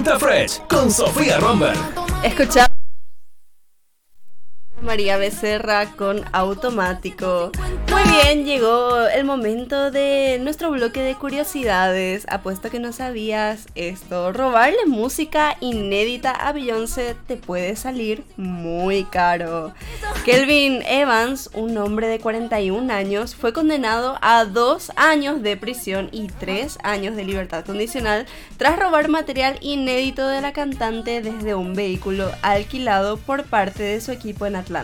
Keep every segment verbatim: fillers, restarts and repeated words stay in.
The Fresh con Sofía Romber. Escucha María Becerra con Automático. Muy bien, llegó el momento de nuestro bloque de curiosidades. Apuesto que no sabías esto. Robarle música inédita a Beyoncé te puede salir muy caro. Kelvin Evans, un hombre de cuarenta y un años, fue condenado a dos años de prisión y tres años de libertad condicional tras robar material inédito de la cantante desde un vehículo alquilado por parte de su equipo en Atlanta.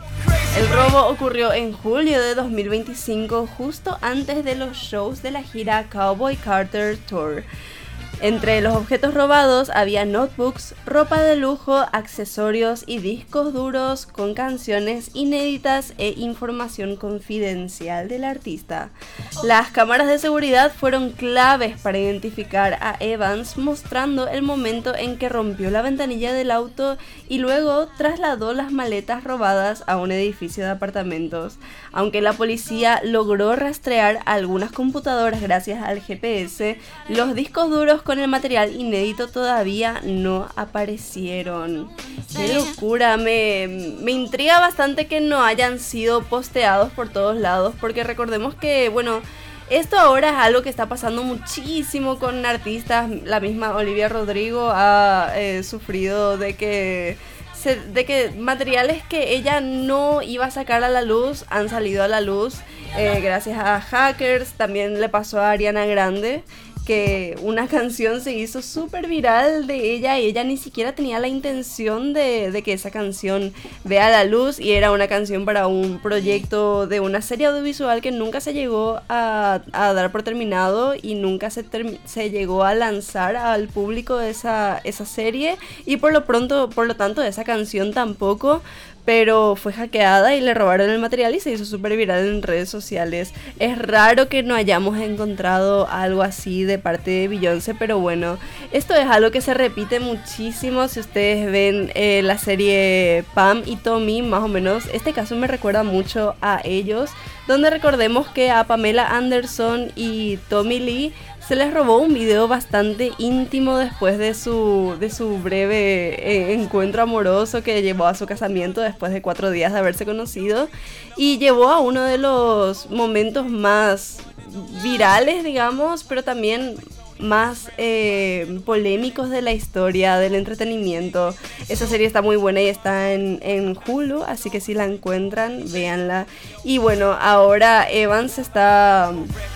El robo ocurrió en julio de dos mil veinticinco, justo antes de los shows de la gira Cowboy Carter Tour. Entre los objetos robados había notebooks, ropa de lujo, accesorios y discos duros con canciones inéditas e información confidencial del artista. Las cámaras de seguridad fueron claves para identificar a Evans, mostrando el momento en que rompió la ventanilla del auto y luego trasladó las maletas robadas a un edificio de apartamentos. Aunque la policía logró rastrear algunas computadoras gracias al G P S, los discos duros con el material inédito todavía no aparecieron. ¡Qué locura! Me, me intriga bastante que no hayan sido posteados por todos lados, porque recordemos que, bueno, esto ahora es algo que está pasando muchísimo con artistas. La misma Olivia Rodrigo ha eh, sufrido de que... de que materiales que ella no iba a sacar a la luz han salido a la luz eh, gracias a hackers. También le pasó a Ariana Grande, que una canción se hizo súper viral de ella y ella ni siquiera tenía la intención de, de que esa canción vea la luz, y era una canción para un proyecto de una serie audiovisual que nunca se llegó a, a dar por terminado y nunca se, term- se llegó a lanzar al público esa, esa serie, y por lo pronto, por lo tanto esa canción tampoco. Pero fue hackeada y le robaron el material y se hizo súper viral en redes sociales. Es raro que no hayamos encontrado algo así de parte de Beyoncé, pero bueno, esto es algo que se repite muchísimo. Si ustedes ven eh, la serie Pam y Tommy, más o menos, este caso me recuerda mucho a ellos, donde recordemos que a Pamela Anderson y Tommy Lee se les robó un video bastante íntimo después de su, de su breve eh, encuentro amoroso que llevó a su casamiento después de cuatro días de haberse conocido, y llevó a uno de los momentos más virales, digamos, pero también más eh, polémicos de la historia del entretenimiento. Esa serie está muy buena y está en, en Hulu, así que si la encuentran, véanla. Y bueno, ahora Evans está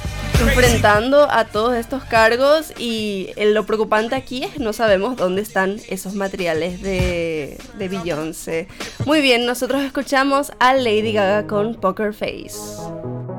enfrentando a todos estos cargos, y lo preocupante aquí es que no sabemos dónde están esos materiales de, de Beyoncé. Muy bien, nosotros escuchamos a Lady Gaga con Poker Face.